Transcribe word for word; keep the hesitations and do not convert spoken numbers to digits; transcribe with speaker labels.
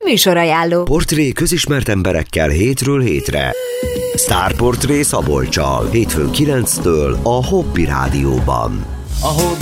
Speaker 1: Műsorajánló.
Speaker 2: Portré közismert emberekkel hétről hétre. Sztárportré Szabolccsal. Hétfőn kilenctől a Hobby Rádióban.
Speaker 3: A Hobby